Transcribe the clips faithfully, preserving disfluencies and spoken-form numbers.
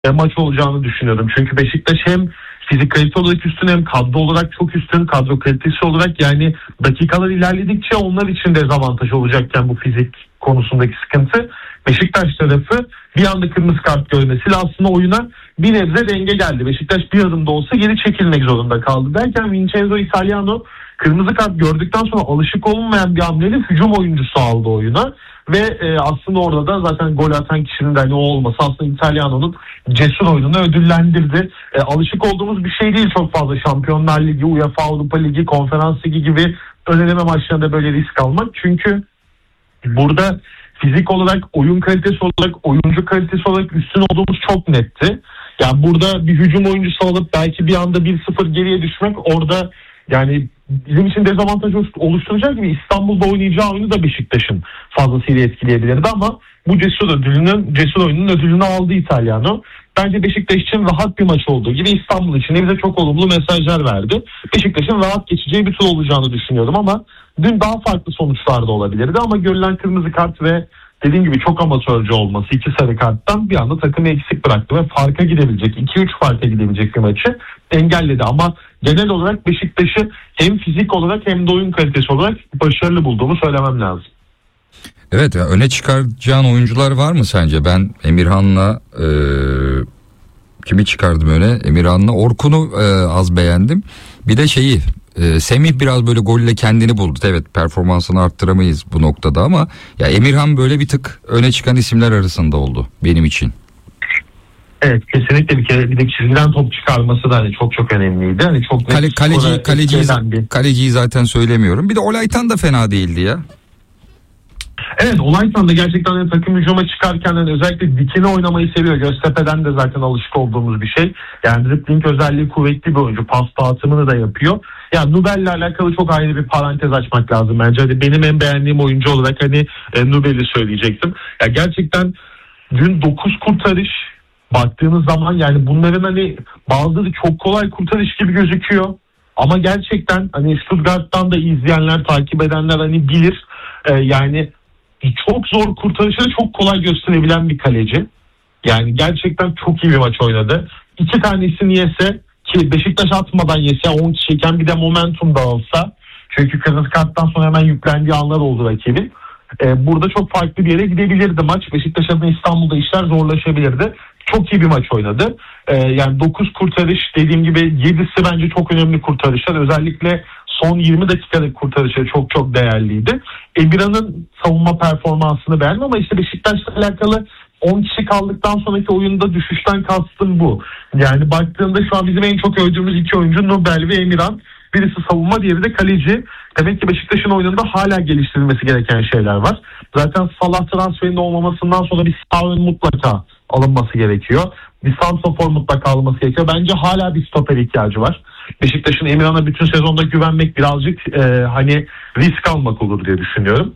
maç olacağını düşünüyorum. Çünkü Beşiktaş hem fizik kalite olarak üstün hem kadro olarak çok üstün, kadro kalitesi olarak yani dakikalar ilerledikçe onlar için dezavantaj olacakken bu fizik konusundaki sıkıntı. Beşiktaş tarafı bir anda kırmızı kart görmesiyle aslında oyuna bir nebze denge geldi. Beşiktaş bir adım da olsa geri çekilmek zorunda kaldı derken Vincenzo Italiano kırmızı kart gördükten sonra alışık olunmayan bir hamleyle hücum oyuncusu aldı oyuna. Ve e, aslında orada da zaten gol atan kişinin de hani o olması aslında Italiano'nun cesur oyununu ödüllendirdi. E, alışık olduğumuz bir şey değil çok fazla Şampiyonlar Ligi, UEFA Avrupa Ligi, Konferans Ligi gibi ön eleme maçlarında böyle risk almak. Çünkü burada fizik olarak, oyun kalitesi olarak, oyuncu kalitesi olarak üstün olduğumuz çok netti. Yani burada bir hücum oyuncusu alıp belki bir anda bir sıfır geriye düşmek orada yani bizim için dezavantaj oluşturacak gibi İstanbul'da oynayacağı oyunu da Beşiktaş'ın fazlasıyla etkileyebilirdi ama bu cesur ödülünün, cesur oyunun ödülünü aldı İtalyano. Bence Beşiktaş için rahat bir maç olduğu gibi İstanbul için de bize çok olumlu mesajlar verdi. Beşiktaş'ın rahat geçeceği bir tur olacağını düşünüyordum ama dün daha farklı sonuçlar da olabilirdi ama görülen kırmızı kart ve dediğim gibi çok amatörce olması iki sarı karttan bir anda takımı eksik bıraktı ve farka gidebilecek, iki üç farka gidebilecek bir maçı engelledi. Ama genel olarak Beşiktaş'ı hem fizik olarak hem de oyun kalitesi olarak başarılı bulduğumu söylemem lazım. Evet, öne çıkaracağın oyuncular var mı sence? Ben Emirhan'la e, kimi çıkardım öne? Emirhan'la Orkun'u e, az beğendim. Bir de şeyi e, Semih biraz böyle golle kendini buldu. Evet, performansını arttıramayız bu noktada ama ya Emirhan böyle bir tık öne çıkan isimler arasında oldu benim için. Evet, kesinlikle bir kere bir de çizgiden top çıkarması da hani çok çok önemliydi. Hani çok Kale, kaleci kaleciyi, kaleciyi zaten söylemiyorum. Bir de Olaytan da fena değildi ya. Evet, Olaytan da gerçekten hani takım hücuma çıkarken hani özellikle dikine oynamayı seviyor. Göztepe'den de zaten alışık olduğumuz bir şey. Yani dribbling özelliği kuvvetli bir oyuncu. Pas dağıtımını da yapıyor. Yani Nubel'le alakalı çok ayrı bir parantez açmak lazım bence. Hani benim en beğendiğim oyuncu olarak hani e, Nubel'i söyleyecektim. Ya gerçekten dün dokuz kurtarış baktığınız zaman yani bunların hani bazıları çok kolay kurtarış gibi gözüküyor. Ama gerçekten hani Stuttgart'tan da izleyenler, takip edenler hani bilir. E, yani çok zor kurtarışları çok kolay gösterebilen bir kaleci. Yani gerçekten çok iyi bir maç oynadı. İki tanesini yese ki Beşiktaş atmadan yese on kişiyken bir de momentum dağılsa. Çünkü kırmızı karttan sonra hemen yüklendiği anlar oldu rakibin. Ee, burada çok farklı bir yere gidebilirdi maç. Beşiktaş adına İstanbul'da işler zorlaşabilirdi. Çok iyi bir maç oynadı. Ee, yani dokuz kurtarış dediğim gibi yedisi bence çok önemli kurtarışlar. Özellikle son yirmi dakikadaki kurtarışı çok çok değerliydi. Emirhan'ın savunma performansını beğendim ama işte Beşiktaş'la alakalı on kişi kaldıktan sonraki oyunda düşüşten kastım bu. Yani baktığında şu an bizim en çok övdüğümüz iki oyuncu Nubel ve Emirhan. Birisi savunma, diğeri de kaleci. Demek ki Beşiktaş'ın oyununda hala geliştirilmesi gereken şeyler var. Zaten Salah transferinde olmamasından sonra bir sağ ön mutlaka alınması gerekiyor. Bir santrafor mutlaka alınması gerekiyor. Bence hala bir stoper ihtiyacı var. Beşiktaş'ın Emirhan'a bütün sezonda güvenmek birazcık e, hani risk almak olur diye düşünüyorum.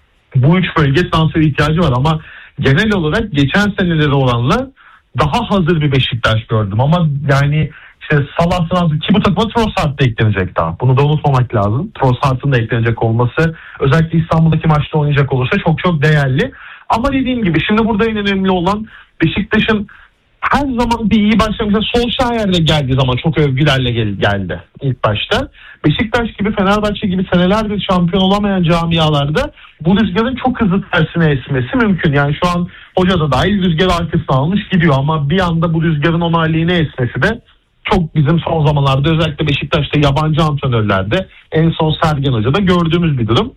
Bu üç bölge transfer ihtiyacı var ama genel olarak geçen senelere oranla daha hazır bir Beşiktaş gördüm. Ama yani işte Salah transfer ki bu takıma Trossard da eklenecek daha. Bunu da unutmamak lazım. Trossard'ın da eklenecek olması özellikle İstanbul'daki maçta oynayacak olursa çok çok değerli. Ama dediğim gibi şimdi burada en önemli olan Beşiktaş'ın her zaman bir iyi başlamışsa Solskjaer'de geldiği zaman çok övgülerle gel- geldi ilk başta. Beşiktaş gibi, Fenerbahçe gibi senelerdir şampiyon olamayan camialarda bu rüzgarın çok hızlı tersine esmesi mümkün. Yani şu an hoca da dahil rüzgarı arkasına almış gidiyor ama bir anda bu rüzgarın ona aleyhine esmesi de çok bizim son zamanlarda özellikle Beşiktaş'ta yabancı antrenörlerde en son Sergen Hoca'da gördüğümüz bir durum.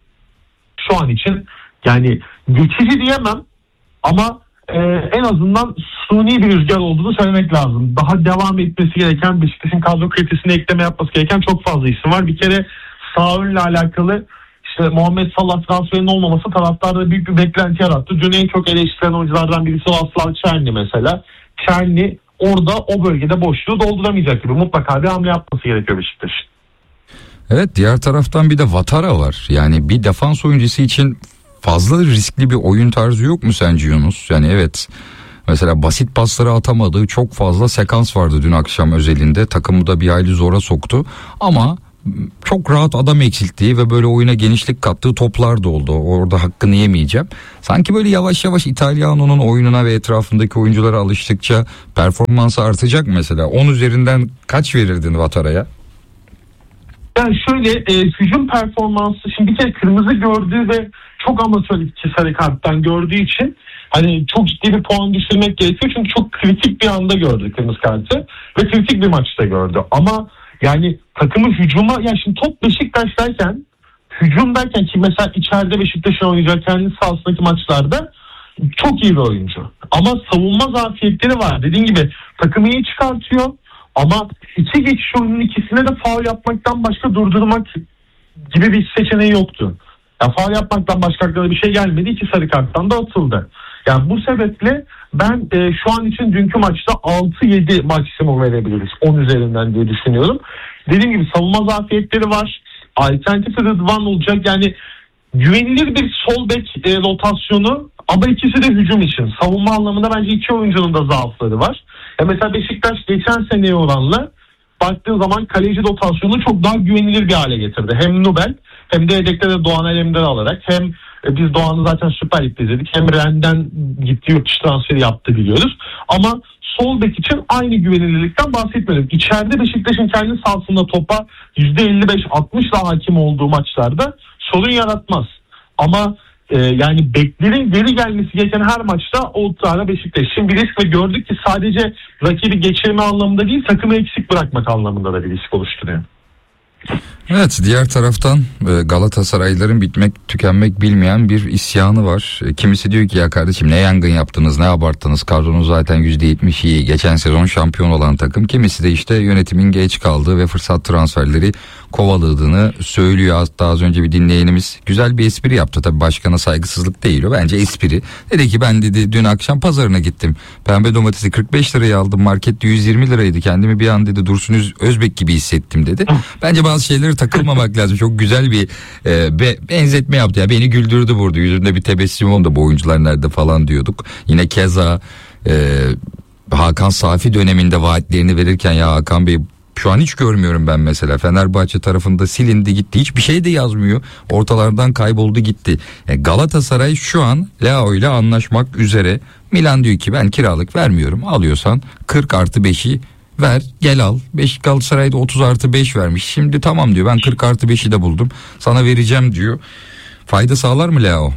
Şu an için yani geçici diyemem ama Ee, en azından suni bir rüzgar olduğunu söylemek lazım. Daha devam etmesi gereken, Beşiktaş'ın kadro kalitesine ekleme yapması gereken çok fazla isim var. Bir kere sağ önle alakalı işte Muhammed Salah transferinin olmaması taraftarda büyük bir beklenti yarattı. Dün en çok eleştirilen oyunculardan birisi Aslan Çerni mesela. Çerni orada o bölgede boşluğu dolduramayacak gibi mutlaka bir hamle yapması gerekiyor Beşiktaş'ın. Evet, diğer taraftan bir de Vatara var. Yani bir defans oyuncusu için fazla riskli bir oyun tarzı yok mu sence Yunus? Yani evet, mesela basit pasları atamadığı çok fazla sekans vardı dün akşam özelinde. Takımı da bir hayli zora soktu. Ama çok rahat adam eksilttiği ve böyle oyuna genişlik kattığı toplar da oldu. Orada hakkını yemeyeceğim. Sanki böyle yavaş yavaş İtalyano'nun oyununa ve etrafındaki oyunculara alıştıkça performansı artacak mesela. on üzerinden kaç verirdin Ouattara'ya? Yani şöyle e, hücum performansı, şimdi bir kere kırmızı gördüğü ve çok amatör iki sarı karttan gördüğü için hani çok ciddi bir puan düşürmek gerekiyor. Çünkü çok kritik bir anda gördü kırmızı kartı ve kritik bir maçta gördü. Ama yani takımı hücuma, yani şimdi top Beşiktaş'tayken, hücumdayken ki mesela içeride Beşiktaş'ın oynayacak kendi sahasındaki maçlarda çok iyi bir oyuncu. Ama savunma zafiyetleri var. Dediğim gibi takımı iyi çıkartıyor. Ama iki geçiş oyunun ikisine de faul yapmaktan başka durdurmak gibi bir seçeneği yoktu. Ya faul yapmaktan başka aklına bir şey gelmedi. İki sarı karttan da atıldı. Yani bu sebeple ben e, şu an için dünkü maçta altı yedi maksimum verebiliriz. on üzerinden diye düşünüyorum. Dediğim gibi savunma zafiyetleri var. Alternatif Rıdvan olacak. Yani güvenilir bir sol bek e, rotasyonu, ama ikisi de hücum için. Savunma anlamında bence iki oyuncunun da zaafları var. Ya mesela Beşiktaş geçen seneye oranla baktığın zaman kaleci rotasyonunu çok daha güvenilir bir hale getirdi. Hem Nubel hem de yedekte de Doğan Elem'den alarak, hem e, biz Doğan'ı zaten Süper Lig'de izledik, hem Rennes'den gitti yurt dışı transferi yaptı biliyoruz. Ama sol bek için aynı güvenilirlikten bahsetmedim. İçeride Beşiktaş'ın kendi sahasında topa yüzde elli beş altmışla hakim olduğu maçlarda sorun yaratmaz. Ama e, yani beklerin geri gelmesi gereken her maçta o tane Beşiktaş'ın bir risk ve gördük ki sadece rakibi geçirme anlamında değil, takımı eksik bırakmak anlamında da bir risk oluşturuyor. Evet, diğer taraftan Galatasaraylıların bitmek tükenmek bilmeyen bir isyanı var. Kimisi diyor ki ya kardeşim ne yangın yaptınız, ne abarttınız, kadronuz zaten yüzde yetmiş iyi, geçen sezon şampiyon olan takım. Kimisi de işte yönetimin geç kaldığı ve fırsat transferleri kovaladığını söylüyor. Hatta az önce bir dinleyenimiz güzel bir espri yaptı, tabii başkana saygısızlık değil o, bence espri. Dedi ki ben dedi dün akşam pazarına gittim, pembe domatesi kırk beş liraya aldım, markette yüz yirmi liraydı, kendimi bir an dedi Dursun Özbek gibi hissettim dedi. Bence bazı şeyleri takılmamak lazım. Çok güzel bir e, be, benzetme yaptı. Ya beni güldürdü burada. Yüzünde bir tebessüm oldu. Bu oyuncular nerede falan diyorduk. Yine keza e, Hakan Safi döneminde vaatlerini verirken ya Hakan Bey şu an hiç görmüyorum ben mesela. Fenerbahçe tarafında silindi gitti. Hiçbir şey de yazmıyor. Ortalardan kayboldu gitti. E, Galatasaray şu an Leao ile anlaşmak üzere. Milan diyor ki ben kiralık vermiyorum. Alıyorsan kırk artı beşi ver gel al. beş Galatasaray'da otuz artı beş vermiş. Şimdi tamam diyor, ben kırk artı beşi de buldum, sana vereceğim diyor. Fayda sağlar mı Leao?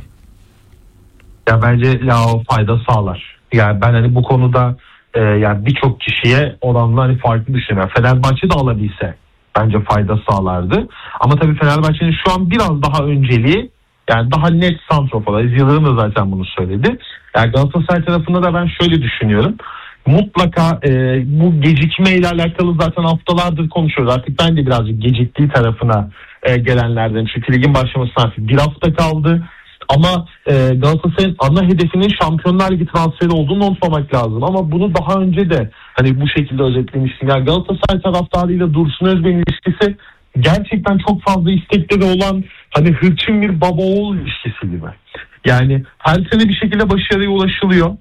Ya bence Leao fayda sağlar. Yani ben hani bu konuda e, yani birçok kişiye oranla hani farklı düşünüyorum. Fenerbahçe de alabilse bence fayda sağlardı. Ama tabii Fenerbahçe'nin şu an biraz daha önceliği, yani daha net santrofor. Yıldırım da zaten bunu söyledi. Yani Galatasaray tarafında da ben şöyle düşünüyorum. Mutlaka e, bu gecikmeyle alakalı zaten haftalardır konuşuyoruz. Artık ben de birazcık geciktiği tarafına e, gelenlerden. Çünkü ligin başlamasına artık bir hafta kaldı. Ama e, Galatasaray'ın ana hedefinin Şampiyonlar Ligi transferi olduğunu unutmamak lazım. Ama bunu daha önce de hani bu şekilde özetlemiştim. Yani Galatasaray taraftarıyla Dursun Özbek'in ilişkisi gerçekten çok fazla istekleri olan, hani hırçın bir baba oğul ilişkisi gibi. Yani her sene bir şekilde başarıya ulaşılıyor.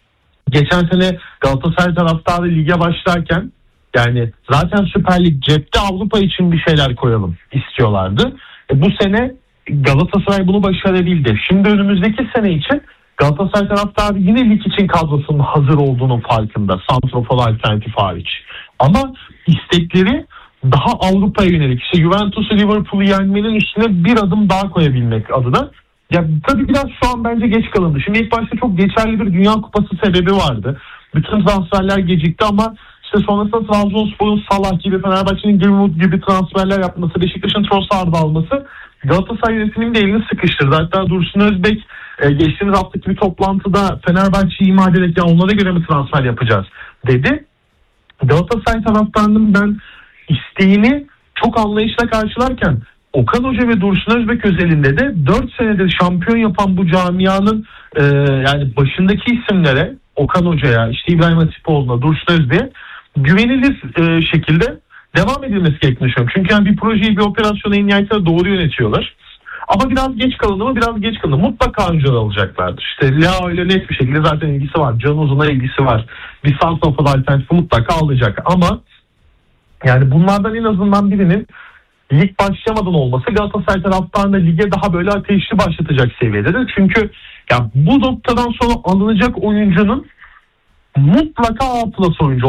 Geçen sene Galatasaray taraftarı lige başlarken yani zaten Süper Lig cepte, Avrupa için bir şeyler koyalım istiyorlardı. E bu sene Galatasaray bunu başarabildi. Şimdi önümüzdeki sene için Galatasaray taraftarı yine lig için kadrosunun hazır olduğunun farkında, santrofor alternatif hariç. Ama istekleri daha Avrupa'ya yönelik. İşte Juventus'u, Liverpool'u yenmenin üstüne bir adım daha koyabilmek adına. Ya tabii biraz şu an bence geç kalındı. Şimdi ilk başta çok geçerli bir Dünya Kupası sebebi vardı. Bütün transferler gecikti ama işte sonrasında Trabzonspor'un Salah gibi, Fenerbahçe'nin Greenwood gibi transferler yapması, Beşiktaş'ın Trossard'ı alması Galatasaray yönetiminin de elini sıkıştırdı. Hatta Dursun Özbek e, geçtiğimiz haftaki bir toplantıda Fenerbahçe'yi ima ederek ya onlara göre mi transfer yapacağız dedi. Galatasaray taraftarının ben isteğini çok anlayışla karşılarken Okan Hoca ve Dursun Özbek özelinde de dört senedir şampiyon yapan bu camianın e, yani başındaki isimlere, Okan Hoca'ya, işte İbrahim Hatipoğlu'na, Dursun Özbek'e güvenilir e, şekilde devam edilmesi gerektiğini düşünüyorum. Çünkü yani bir projeyi, bir operasyonu en nihayetinde doğru yönetiyorlar. Ama biraz geç kalındı mı? Biraz geç kalındı. Mutlaka oyuncular alacaklardır. İşte Leao ile net bir şekilde zaten ilgisi var. Can Uzun'a ilgisi var. Bir santrafor alternatifi mutlaka alacak. Ama yani bunlardan en azından birinin lig başlamadan olması Galatasaray taraftarını lige daha böyle ateşli başlatacak seviyededir. Çünkü ya bu noktadan sonra alınacak oyuncunun mutlaka A plus oyuncu